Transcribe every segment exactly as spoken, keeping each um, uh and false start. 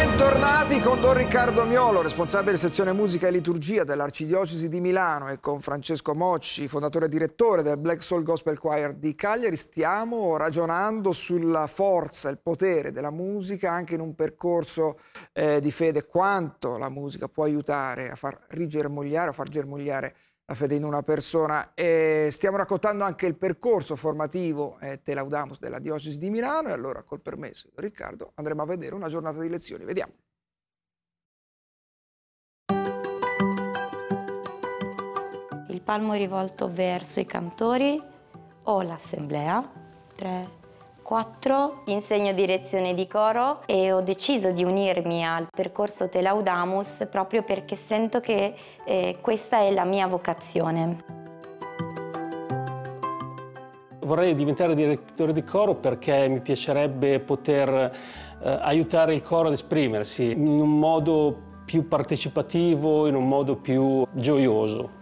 Bentornati con Don Riccardo Miolo, responsabile sezione musica e liturgia dell'Arcidiocesi di Milano, e con Francesco Mocci, fondatore e direttore del Black Soul Gospel Choir di Cagliari. Stiamo ragionando sulla forza, il potere della musica anche in un percorso eh, di fede, quanto la musica può aiutare a far rigermogliare, a far germogliare la fede in una persona. E stiamo raccontando anche il percorso formativo eh, Te Laudamus della Diocesi di Milano, e allora col permesso di Riccardo andremo a vedere una giornata di lezioni. Vediamo. Il palmo rivolto verso i cantori o l'assemblea. tre, quattro. Insegno direzione di coro e ho deciso di unirmi al percorso Te Laudamus proprio perché sento che eh, questa è la mia vocazione. Vorrei diventare direttore di coro perché mi piacerebbe poter eh, aiutare il coro ad esprimersi in un modo più partecipativo, in un modo più gioioso.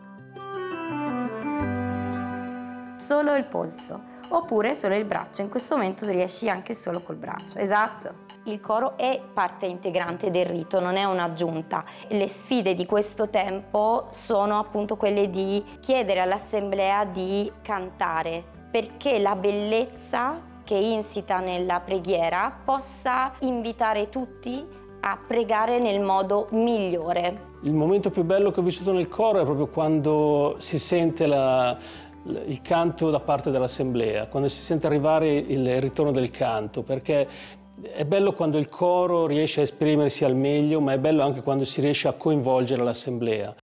Solo il polso, oppure solo il braccio. In questo momento riesci anche solo col braccio, esatto. Il coro è parte integrante del rito, non è un'aggiunta. Le sfide di questo tempo sono appunto quelle di chiedere all'assemblea di cantare, perché la bellezza che insita nella preghiera possa invitare tutti a pregare nel modo migliore. Il momento più bello che ho vissuto nel coro è proprio quando si sente la, il canto da parte dell'assemblea, quando si sente arrivare il ritorno del canto, perché è bello quando il coro riesce a esprimersi al meglio, ma è bello anche quando si riesce a coinvolgere l'assemblea.